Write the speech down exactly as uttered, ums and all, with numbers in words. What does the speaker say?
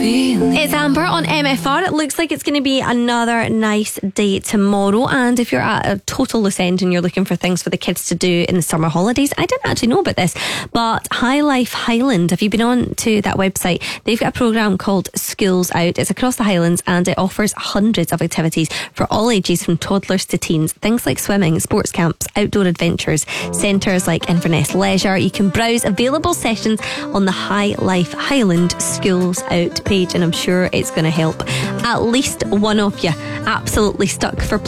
feeling. It's Amber on M F R. It looks like it's going to be another nice day tomorrow. And if you're at a total loose end and you're looking for things for the kids to do in the summer holidays, I didn't actually know about this, but High Life Highland, have you been on to that website? They've got a programme called Schools Out. It's across the Highlands and it offers hundreds of activities for all ages from toddlers to teens. Things like swimming, sports camps, outdoor adventures, centres like Inverness Leisure. You can browse available sessions on the High Life Highland Schools Out page, and I'm sure it's going to help at least one of you absolutely stuck for